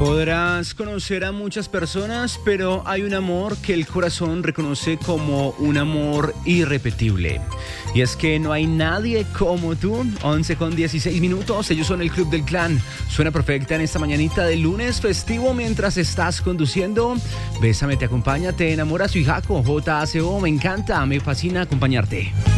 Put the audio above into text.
Podrás conocer a muchas personas, pero hay un amor que el corazón reconoce como un amor irrepetible. Y es que no hay nadie como tú. 11:16. Ellos son el Club del Clan. Suena perfecta en esta mañanita de lunes festivo mientras estás conduciendo. Bésame, te acompaña, te enamora, soy Jaco, JACO. Me encanta, me fascina acompañarte.